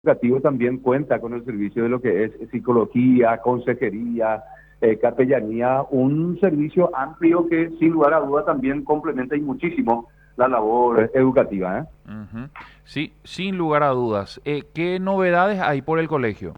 educativo también cuenta con el servicio de lo que es psicología, consejería, capellanía, un servicio amplio que sin lugar a duda también complementa y muchísimo la labor educativa, ¿eh? Ujú. Sí, sin lugar a dudas. ¿Qué novedades hay por el colegio?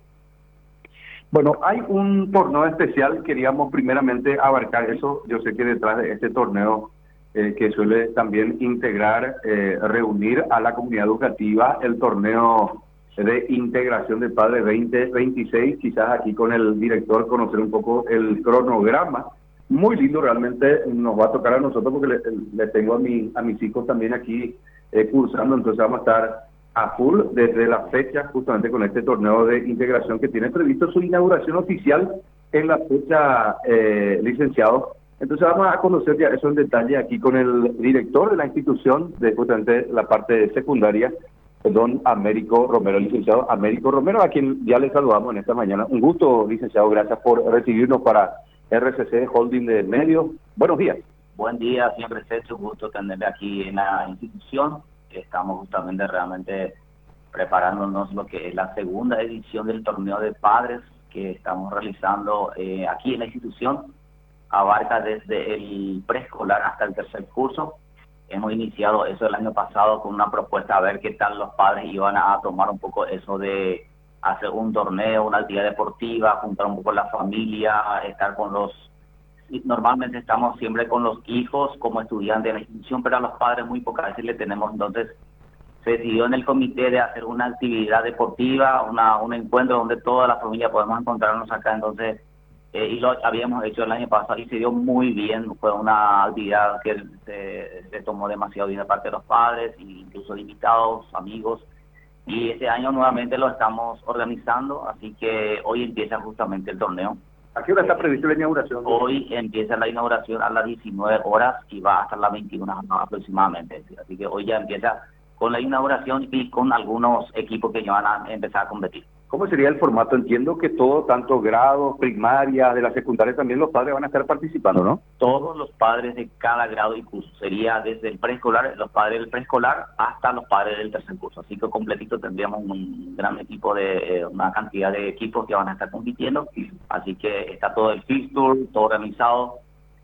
Bueno, hay un torneo especial, queríamos primeramente abarcar eso. Yo sé que detrás de este torneo que suele también integrar, reunir a la comunidad educativa, el torneo de integración de padres 2026, quizás aquí con el director conocer un poco el cronograma. Muy lindo, realmente nos va a tocar a nosotros porque le tengo a mis hijos también aquí cursando, entonces vamos a estar a full desde la fecha justamente con este torneo de integración que tiene previsto su inauguración oficial en la fecha, licenciado. Entonces vamos a conocer ya eso en detalle aquí con el director de la institución de justamente la parte secundaria, don Américo Romero, licenciado Américo Romero, a quien ya le saludamos en esta mañana. Un gusto, licenciado, gracias por recibirnos para RCC Holding de Medios. Buenos días. Buen día, señor Crescencio, un gusto tenerle aquí en la institución. Estamos justamente realmente preparándonos lo que es la segunda edición del torneo de padres que estamos realizando aquí en la institución. Abarca desde el preescolar hasta el tercer curso. Hemos iniciado eso el año pasado con una propuesta a ver qué tal los padres iban a tomar un poco eso de hacer un torneo, una actividad deportiva, juntar un poco la familia, estar con los... Normalmente estamos siempre con los hijos como estudiantes de la institución, pero a los padres muy pocas veces le tenemos. Entonces se decidió en el comité de hacer una actividad deportiva, un encuentro donde toda la familia podemos encontrarnos acá. Entonces, y lo habíamos hecho el año pasado y se dio muy bien. Fue una actividad que se tomó demasiado bien de parte de los padres, incluso de invitados, amigos. Y este año nuevamente lo estamos organizando, así que hoy empieza justamente el torneo. ¿A qué hora está prevista la inauguración? Hoy empieza la inauguración a las 19 horas y va hasta las 21 aproximadamente. Así que hoy ya empieza con la inauguración y con algunos equipos que ya van a empezar a competir. ¿Cómo sería el formato? Entiendo que todo, tanto grados, primaria, de la secundaria, también los padres van a estar participando, ¿no? Todos los padres de cada grado y curso. Sería desde el preescolar, los padres del preescolar, hasta los padres del tercer curso. Así que completito tendríamos un gran equipo una cantidad de equipos que van a estar compitiendo. Así que está todo el field tour, todo organizado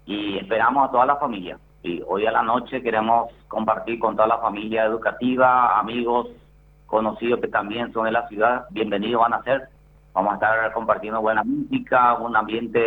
y esperamos a toda la familia. Y hoy a la noche queremos compartir con toda la familia educativa, amigos, conocidos que también son de la ciudad. Bienvenidos van a ser. Vamos a estar compartiendo buena música, un ambiente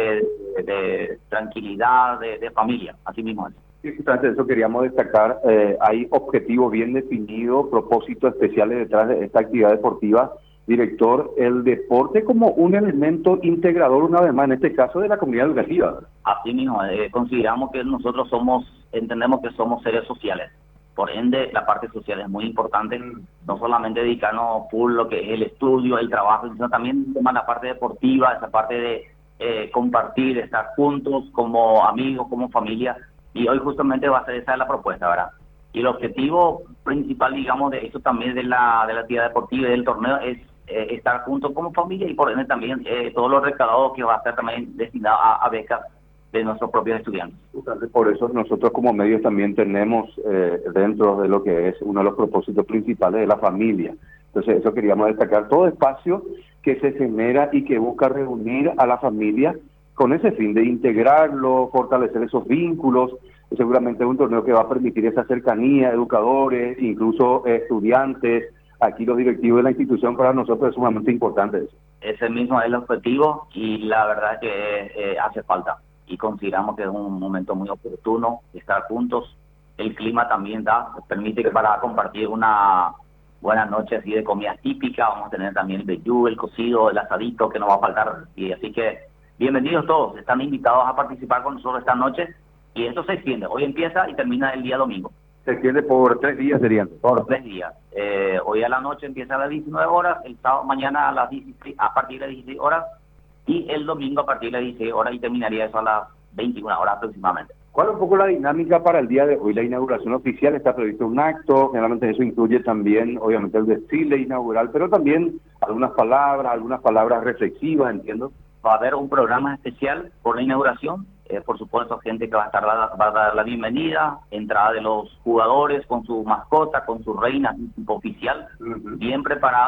de tranquilidad, de familia, así mismo es. Sí, justamente eso queríamos destacar. Hay objetivos bien definidos, propósitos especiales detrás de esta actividad deportiva. Director, el deporte como un elemento integrador, una vez más, en este caso, de la comunidad educativa. Así mismo, consideramos que nosotros entendemos que somos seres sociales. Por ende, la parte social es muy importante, no solamente dedicarnos full lo que es el estudio, el trabajo, sino también la parte deportiva, esa parte de compartir, estar juntos como amigos, como familia. Y hoy justamente va a ser esa la propuesta, ¿verdad? Y el objetivo principal, digamos, de esto también de la actividad deportiva y del torneo es estar juntos como familia y por ende también todos los recaudados que va a ser también destinado a becas de nuestros propios estudiantes. Por eso nosotros como medios también tenemos dentro de lo que es uno de los propósitos principales de la familia. Entonces eso queríamos destacar, todo espacio que se genera y que busca reunir a la familia con ese fin de integrarlo, fortalecer esos vínculos. Seguramente es un torneo que va a permitir esa cercanía, educadores, incluso estudiantes. Aquí los directivos de la institución para nosotros es sumamente importante eso. Ese mismo es el objetivo y la verdad es que hace falta. Y consideramos que es un momento muy oportuno estar juntos. El clima también permite que para compartir una buena noche así de comida típica, vamos a tener también el vellú, el cocido, el asadito que no va a faltar. Y así que bienvenidos todos, están invitados a participar con nosotros esta noche y esto se extiende. Hoy empieza y termina el día domingo. Se extiende por 3 días, serían. Por 3 días. Hoy a la noche empieza a las 19 horas, el sábado mañana a las 16, a partir de las 16 horas. Y el domingo a partir de las 16 horas y terminaría eso a las 21 horas aproximadamente. ¿Cuál es un poco la dinámica para el día de hoy? La inauguración oficial, está previsto un acto, generalmente eso incluye también, obviamente, el desfile inaugural, pero también algunas palabras reflexivas, entiendo. Va a haber un programa especial por la inauguración, por supuesto, gente que va a dar la bienvenida, entrada de los jugadores con su mascota, con su reina, tipo oficial, bien preparado.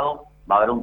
va a haber un